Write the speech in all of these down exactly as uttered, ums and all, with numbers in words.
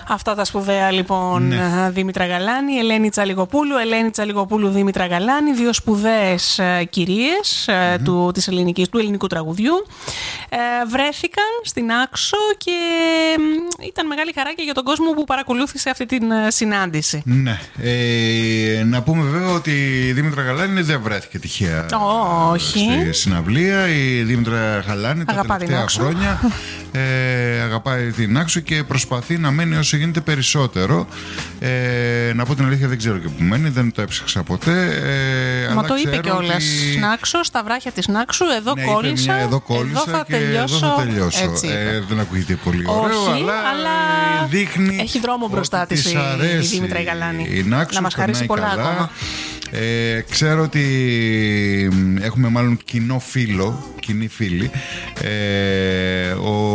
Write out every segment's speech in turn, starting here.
Αυτά τα σπουδαία λοιπόν, ναι. Δήμητρα Γαλάνη, Ελένη Τσαλιγοπούλου, Ελένη Τσαλιγοπούλου, Δήμητρα Γαλάνη, δύο σπουδαίες κυρίες mm-hmm. του, της ελληνικής, του ελληνικού τραγουδιού. Ε, βρέθηκαν στην Άξο και ήταν μεγάλη χαρά και για τον κόσμο που παρακολούθησε αυτή την συνάντηση. Ναι. Ε, να πούμε βέβαια ότι η Δήμητρα Γαλάνη δεν βρέθηκε τυχαία Όχι. στη συναυλία. Η Δήμητρα Γαλάνη τα Αγαπά τελευταία χρόνια ε, αγαπάει την Άξο και προσπαθεί να μένει όσο γίνεται περισσότερο. Ε, να πω την αλήθεια, δεν ξέρω και που μένει, δεν το έψαξα ποτέ. Ε, Μα το είπε κιόλας. Ότι... Νάξο, στα βράχια της Νάξου, εδώ ναι, κόλλησα. Μια, εδώ κόλλησα εδώ θα και τελειώσω. Εδώ θα τελειώσω. Ε, δεν ακούγεται πολύ ωραίο, όχι, αλλά, αλλά δείχνει. Έχει δρόμο μπροστά της η, η Δήμητρα Γαλάνη. Η Νάξο, να μας χαρίσει πολλά καλά. ακόμα. Ε, ξέρω ότι έχουμε μάλλον κοινό φίλο, κοινή φίλη, ε,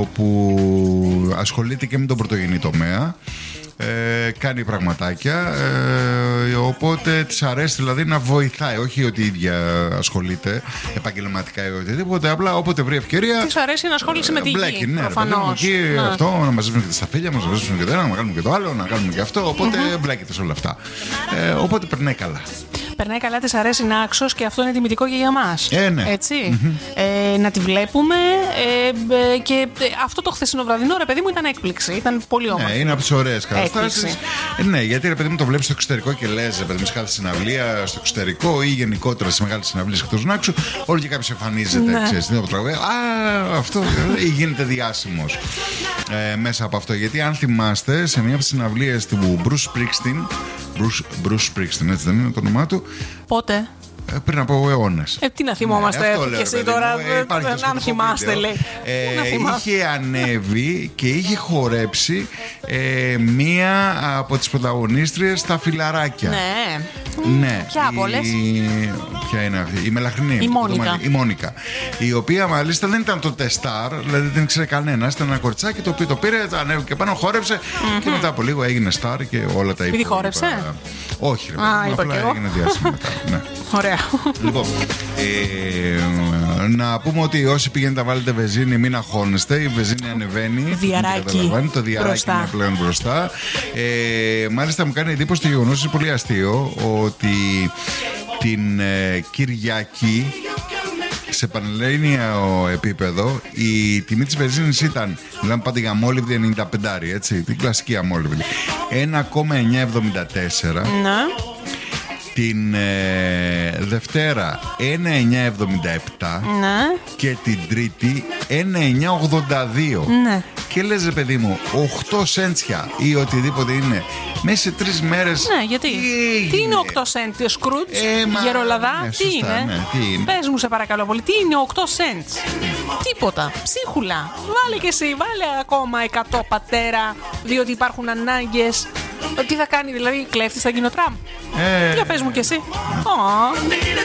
όπου ασχολείται και με τον πρωτογενή τομέα. Ε, κάνει πραγματάκια, ε, οπότε της αρέσει δηλαδή να βοηθάει, όχι ότι η ίδια ασχολείται επαγγελματικά ή οτιδήποτε, απλά όποτε βρει ευκαιρία της αρέσει να ασχολήσει με τη γη, ναι, προφανώς. Εκεί, ναι. Αυτό, να μαζέψουμε και τα σταφύλια, να μαζέψουμε και το ένα, να κάνουμε και το άλλο, να κάνουμε και αυτό, οπότε mm-hmm. μπλέκεται σε όλα αυτά, ε, οπότε περνάει καλά. Περνάει καλά, της αρέσει να Άξος και αυτό είναι τιμητικό και για μας. Ε, ναι. Έτσι. Mm-hmm. Ε, να τη βλέπουμε. Ε, και αυτό το χθεσινό βραδινό, ρε παιδί μου, ήταν έκπληξη. Ήταν πολύ όμορφο. Ναι, είναι από τις ωραίες καταστάσεις. Ε, ναι, γιατί ρε παιδί μου το βλέπεις στο εξωτερικό και λες, ρε παιδί μου, σε κάθε συναυλία στο εξωτερικό ή γενικότερα σε μεγάλες συναυλίες εκτός Νάξου, όλο και κάποιος εμφανίζεται. Ναι. Ξέρεις, την τραγουδία. Α, αυτό ή γίνεται διάσημος ε, μέσα από αυτό. Γιατί αν θυμάστε, σε μια από τις συναυλίες του Bruce Springsteen. Bruce, Bruce Springsteen, έτσι δεν είναι το όνομά του. Πότε? Πριν από αιώνες. Ε, τι να θυμόμαστε, ναι, και εσύ τώρα. Να θυμάστε, λέει. Ε, είχε ανέβει και είχε χορέψει ε, μία από τις πρωταγωνίστριες στα Φιλαράκια. Ναι. Ναι. Ποια από όλες? Ποια είναι αυτή? Η Μελαχρινή. Η Μόνικα. Η Μόνικα. Η οποία μάλιστα δεν ήταν τότε star, δηλαδή δεν ξέρει κανένα. Ήταν ένα κοριτσάκι το οποίο το πήρε, το ανέβηκε πάνω, χόρεψε mm-hmm. και μετά από λίγο έγινε star και όλα τα υπόλοιπα. Επειδή χόρεψε? Όχι, ρε παιδί, απλά έγινε διάσημη μετά. Ναι. Ωραία. Λοιπόν, ε, να πούμε ότι όσοι πηγαίνετε να βάλετε βενζίνη, μην αγχώνεστε. Η βενζίνη ανεβαίνει. Διαράκι. Το διαράκι μπροστά. Είναι πλέον μπροστά. Ε, μάλιστα μου κάνει εντύπωση το γεγονός, είναι πολύ αστείο, ότι την ε, Κυριακή σε πανελλήνιο επίπεδο η τιμή της βενζίνης ήταν, μιλάμε πάντα για αμόλυβδη ενενήντα πέντε, έτσι, την κλασική αμόλυβδη, ένα κόμμα εννιακόσια εβδομήντα τέσσερα. Να. Την ε, Δευτέρα ένα κόμμα εννιακόσια εβδομήντα επτά. Ναι. Και την Τρίτη ένα κόμμα εννιακόσια ογδόντα δύο. Ναι. Και λες, ρε παιδί μου, οκτώ σέντσια ή οτιδήποτε είναι μέσα σε τρεις μέρες. Ναι, γιατί? Τι, τι είναι οκτώ σέντ, Σκρούτζ, ε, γερολαδά, ναι, τι, σωστά, είναι? Ναι, τι είναι? Πες μου σε παρακαλώ πολύ, τι είναι οκτώ σέντ? Τίποτα, ψίχουλα. Βάλε και εσύ, βάλε ακόμα εκατό πατέρα, διότι υπάρχουν ανάγκες. Τι θα κάνει δηλαδή, κλέφτης θα γίνει ο Τραμπ? Ε, Για πες μου κι εσύ. Oh.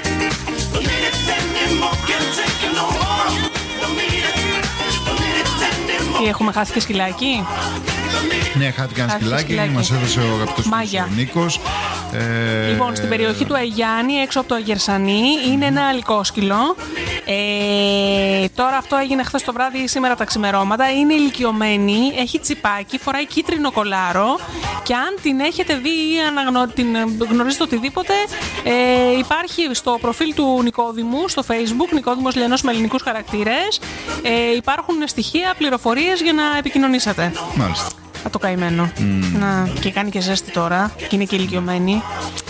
Τι, έχουμε χάσει και σκυλάκι? Ναι, χάθηκε ένα σκυλάκι, μας έδωσε ο αγαπητός Νίκος. Ε... Λοιπόν, στην περιοχή του Αγιάννη, έξω από το Αγερσανή, είναι ένα αλικόσκυλο. Ε, τώρα αυτό έγινε χθες το βράδυ ή σήμερα τα ξημερώματα. Είναι ηλικιωμένη, έχει τσιπάκι, φοράει κίτρινο κολάρο και αν την έχετε δει ή αναγνω... την γνωρίζετε οτιδήποτε, ε, υπάρχει στο προφίλ του Νικόδημου, στο Facebook, Νικόδημος Λιανός με ελληνικούς χαρακτήρες. Ε, υπάρχουν στοιχεία, πληροφορίες για να επικοινωνήσετε. Μάλιστα. Από το καημένο. Mm. Να, και κάνει και ζέστη τώρα και είναι και ηλικιωμένη.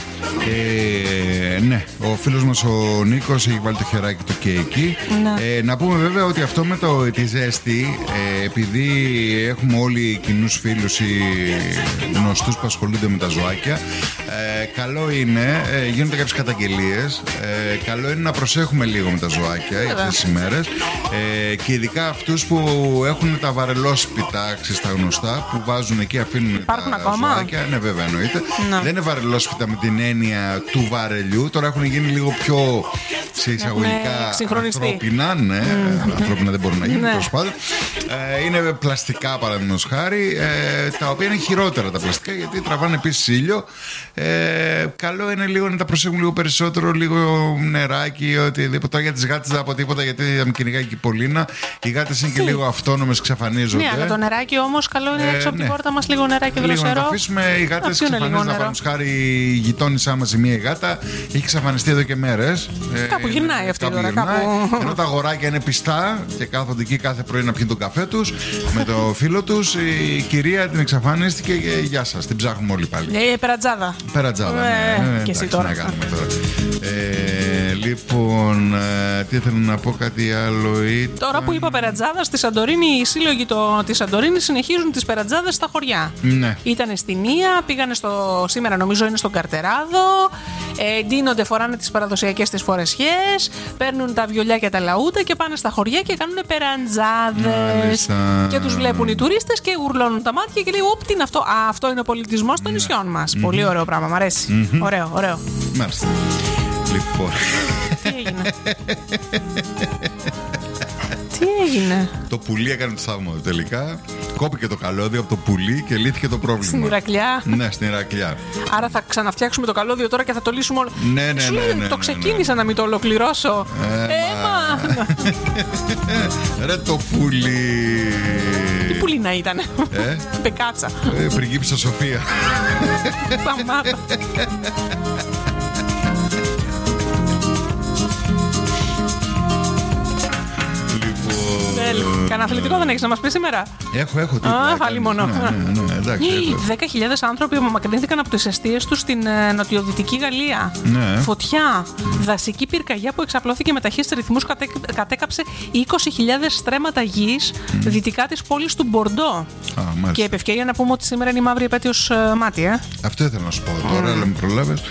Ε, ναι, ο φίλος μας ο Νίκος έχει βάλει το χεράκι του και εκεί. Ε, να πούμε βέβαια ότι αυτό με το, τη ζέστη, ε, επειδή έχουμε όλοι κοινούς φίλους ή γνωστούς που ασχολούνται με τα ζωάκια, ε, καλό είναι, ε, γίνονται κάποιες καταγγελίες, ε, καλό είναι να προσέχουμε λίγο με τα ζωάκια για αυτές τις ημέρες, ε, και ειδικά αυτούς που έχουν τα βαρελόσπιτα, ξέρεις, τα γνωστά, που βάζουν εκεί, αφήνουν Υπάρχουν τα ακόμα? ζωάκια. Ναι, βέβαια, εννοείται. No. Δεν είναι βαρελόσπιτα με την έννοια του βαρελιού. Τώρα έχουν γίνει λίγο πιο σε εισαγωγικά ανθρώπινα. Ναι, mm. ανθρώπινα δεν μπορούν να γίνουν, τέλος πάντων. Ε, είναι πλαστικά, παραδείγματος χάρη, ε, τα οποία είναι χειρότερα τα πλαστικά γιατί τραβάνε επίσης ήλιο. Ε, καλό είναι λίγο να τα προσέχουν λίγο περισσότερο, λίγο νεράκι, οτιδήποτε. Για τις γάτες δεν από τίποτα, γιατί θα με κυνηγάει και η Πολίνα. Οι γάτες είναι και λίγο αυτόνομες, εξαφανίζονται. Ναι, αλλά το νεράκι όμως καλό είναι έξω από την πόρτα μας, λίγο νεράκι δροσερό. Λίγο να το αφήσουμε. Οι γάτες εξαφανίζονται. Παραδείγματος χάρη, η γειτόνισά μας η μία γάτα έχει εξαφανιστεί εδώ και μέρες. Κάπου ε, γυρνάει αυτή η ώρα. Κάπου... Ενώ τα αγοράκια είναι πιστά και κάθονται εκεί κάθε πρωί να πιούν τον καφέ τους με το φίλο τους. Η κυρία την εξαφανίστηκε και γεια σας, την ψάχνουμε όλοι πάλι. Ε, περατζάδα. Περατζάδα, ε, ναι. Και εσύ τώρα. τώρα. Ε, λοιπόν, ε, τι ήθελα να πω, κάτι άλλο ήταν... Τώρα που είπα περατζάδα, στη Σαντορίνη, οι σύλλογοι της Σαντορίνης συνεχίζουν τις περατζάδες στα χωριά. Ναι. Ήτανε στη Νία, πήγανε στο... σήμερα νομίζω είναι στον Καρτεράδο, ε, ντύνονται, φοράνε τις παραδοσιακές τις φορεσιές, παίρνουν τα βιολιά και τα λαούτα και πάνε στα χωριά και κάνουν περατζάδες. Και τους βλέπουν οι τουρίστες και γουρλώνουν τα μάτια και λέει: Ωπ, τι είναι αυτό? Α, αυτό είναι ο πολιτισμός των νησιών μας. Mm-hmm. Πολύ ωραίο πράγμα, μ' αρέσει. Mm-hmm. Ωραίο, ωραίο. Μάλιστα. Λοιπόν. Τι έγινε? Τι έγινε? Το πουλί έκανε το θαύμα του τελικά. Κόπηκε το καλώδιο από το πουλί και λύθηκε το πρόβλημα. Στην Ηρακλιά. Ναι, στην Ηρακλιά. Άρα θα ξαναφτιάξουμε το καλώδιο τώρα και θα το λύσουμε όλο. Ναι, ναι, ναι. Σου λέει, ναι, ναι, το ξεκίνησα ναι, ναι. να μην το ολοκληρώσω. Έμα. Ρε το πουλί. Τι πουλί να ήταν? Ε? Πεκάτσα. Ε, πριγκίπισσα Σοφία. Σταμάτα. Κανένα αθλητικό δεν έχεις να μας πει σήμερα? Έχω, έχω. Α, πάλι μόνο. Ναι, ναι, ναι, εντάξει, δέκα χιλιάδες άνθρωποι απομακρύνθηκαν από τις εστίες τους στην ε, νοτιοδυτική Γαλλία. Ναι. Φωτιά. Δασική πυρκαγιά που εξαπλώθηκε με ταχύς ρυθμούς κατέ, κατέκαψε είκοσι χιλιάδες στρέμματα γης mm. δυτικά της πόλης του Μπορντό. Α, και επ' ευκαιρία να πούμε ότι σήμερα είναι η μαύρη επέτειος ε, μάτι, ε. Αυτό ήθελα να σου πω τώρα, mm. αλλά με προλάβες.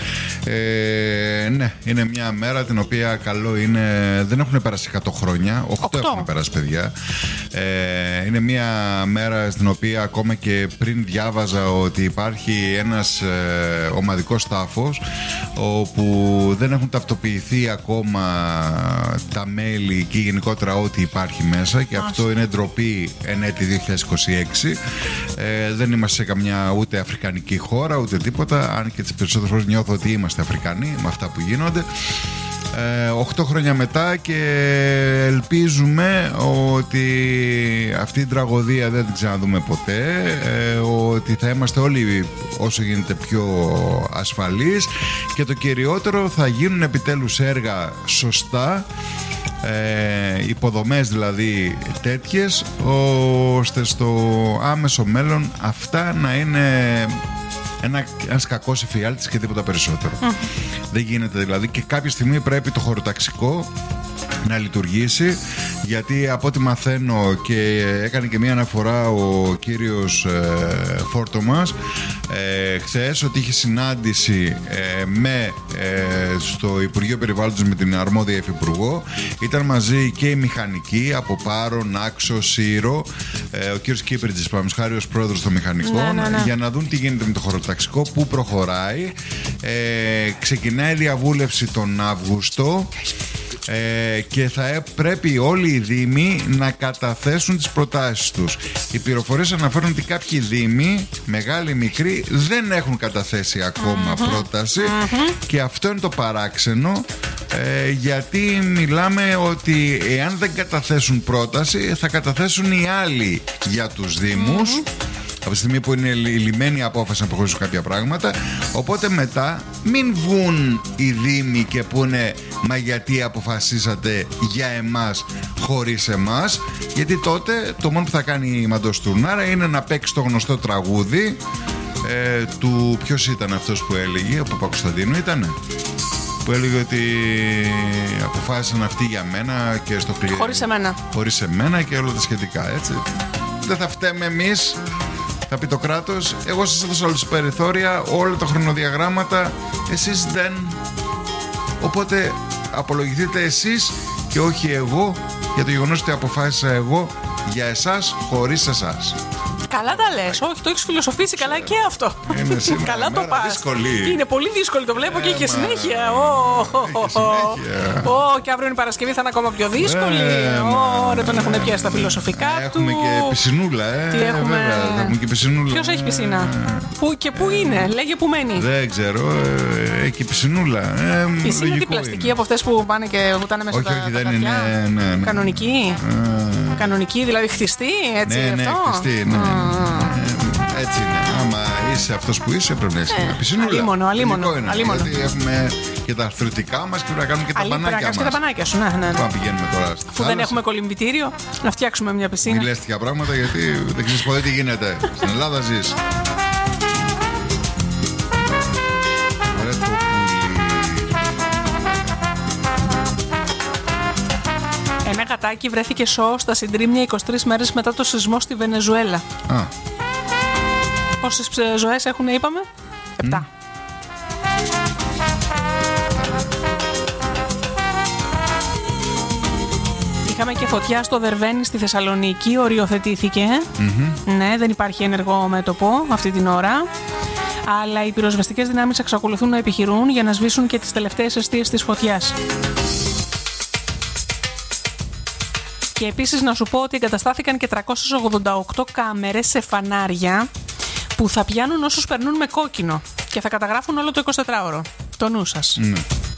Ε, ναι, είναι μια μέρα την οποία καλό είναι. Δεν έχουν περάσει εκατό χρόνια. οκτώ έχουν περάσει, παιδιά. Ε, είναι μια μέρα στην οποία ακόμα και πριν διάβαζα ότι υπάρχει ένας ε, ομαδικός τάφος όπου δεν έχουν ταυτοποιηθεί ακόμα τα μέλη και γενικότερα ό,τι υπάρχει μέσα και αυτό είναι ντροπή εν έτη δύο χιλιάδες είκοσι έξι. Ε, δεν είμαστε σε καμιά ούτε αφρικανική χώρα ούτε τίποτα, αν και τις περισσότερες φορές νιώθω ότι είμαστε Αφρικανοί με αυτά που γίνονται. Οχτώ χρόνια μετά και ελπίζουμε ότι αυτή την τραγωδία δεν την ξαναδούμε ποτέ, ότι θα είμαστε όλοι όσο γίνεται πιο ασφαλείς και το κυριότερο θα γίνουν επιτέλους έργα σωστά, ε, υποδομές δηλαδή τέτοιες ώστε στο άμεσο μέλλον αυτά να είναι Ένα, ένας κακός εφιάλτης και τίποτα περισσότερο. Mm. Δεν γίνεται δηλαδή και κάποια στιγμή πρέπει το χωροταξικό να λειτουργήσει, γιατί από ό,τι μαθαίνω και έκανε και μία αναφορά ο κύριος ε, Φόρτο μας ε, χθες ότι είχε συνάντηση ε, με, ε, στο Υπουργείο Περιβάλλοντος με την αρμόδια υφυπουργό. Ήταν μαζί και οι μηχανικοί από Πάρο, Νάξο, Σύρο, ε, ο κύριος Κύπριτζης Παμισχάρη ως πρόεδρος των μηχανικών, ναι, ναι, ναι. για να δουν τι γίνεται με το χωροταξικό, πού προχωράει. ε, ξεκινάει διαβούλευση τον Αύγουστο. Ε, και θα πρέπει όλοι οι δήμοι να καταθέσουν τις προτάσεις τους. Οι πληροφορίες αναφέρουν ότι κάποιοι δήμοι, μεγάλοι μικροί, δεν έχουν καταθέσει ακόμα uh-huh. πρόταση uh-huh. και αυτό είναι το παράξενο, ε, γιατί μιλάμε ότι εάν δεν καταθέσουν πρόταση θα καταθέσουν οι άλλοι για τους δήμους uh-huh. από τη στιγμή που είναι λυμμένη η απόφαση να προχωρήσουν κάποια πράγματα. Οπότε μετά μην βγουν οι δήμοι και πούνε μα γιατί αποφασίσατε για εμάς χωρίς εμάς, γιατί τότε το μόνο που θα κάνει η Μαντός Τουρνάρα είναι να παίξει το γνωστό τραγούδι ε, του, ποιος ήταν αυτός που έλεγε, ο Παπακοσταντίνου ήτανε, που έλεγε ότι αποφάσισαν αυτοί για μένα και στο κλειδί χωρίς εμένα χωρίς εμένα και όλα τα σχετικά, έτσι. Δεν θα φταίμε εμείς, θα πει το κράτος. Εγώ σας έδωσα όλες τις περιθώρια, όλα τα χρονοδιαγράμματα, εσείς δεν. Οπότε απολογηθείτε εσείς και όχι εγώ για το γεγονός ότι αποφάσισα εγώ για εσάς χωρίς εσάς. Καλά τα λες. Όχι, το έχεις φιλοσοφήσει καλά και αυτό. Είναι σήμερα καλά το πας. Δύσκολη. Είναι πολύ δύσκολη, το βλέπω ε, και έχει μα... συνέχεια. Συνέχεια. Και αύριο είναι Παρασκευή, θα είναι ακόμα πιο δύσκολη. Ωραία, τον έχουν πιάσει τα φιλοσοφικά του. Έχουμε και πισινούλα, ε. Τι έχουμε. Βέβαια, έχουμε και πισινούλα. Ποιος έχει πισίνα? Πού και πού είναι, λέγε που μένει. Δεν ξέρω, έχει και πισινούλα. Ε, πισίνα τι, πλαστική είναι. Από αυτές που πάνε και βουτάνε μέσα όχι, τα, όχι, τα δεν είναι. Ναι, ναι. Κανονική. Ε, Κανονική, δηλαδή χτιστή, έτσι. Ναι, ναι, αυτό? χτιστή, ναι. Ε, έτσι είναι. Άμα είσαι αυτός που είσαι, πρέπει να είσαι μια πισινούλα. Αλίμονο, αλίμονο. Γιατί έχουμε και τα αρθρωτικά μας και πρέπει να κάνουμε και τα Αλή, πανάκια μας. και τα πανάκια σου, ναι, ναι. ναι. Πάμε πηγαίνουμε τώρα στη Αφού δεν έχουμε κολυμβητήριο, να φτιάξουμε μια πισίνα. Μη λες τέτοια πράγματα, γιατί δεν ξέρεις ποτέ τι γίνεται. Στην Ελλάδα ζεις. Ένα γατάκι βρέθηκε σώο στα συντρίμμια είκοσι τρεις μέρες μετά το σεισμό στη Βενεζουέλα. Α. Πόσες ζωές έχουν, είπαμε? Επτά. Mm. Είχαμε και φωτιά στο Δερβένι στη Θεσσαλονίκη, οριοθετήθηκε. Mm-hmm. Ναι, δεν υπάρχει ενεργό μέτωπο αυτή την ώρα. Αλλά οι πυροσβεστικές δυνάμεις εξακολουθούν να επιχειρούν για να σβήσουν και τις τελευταίες αιστείες της φωτιάς. Και επίσης να σου πω ότι εγκαταστάθηκαν και τριακόσιες ογδόντα οκτώ κάμερες σε φανάρια που θα πιάνουν όσους περνούν με κόκκινο και θα καταγράφουν όλο το εικοσιτετράωρο. Το νου σας. Ναι.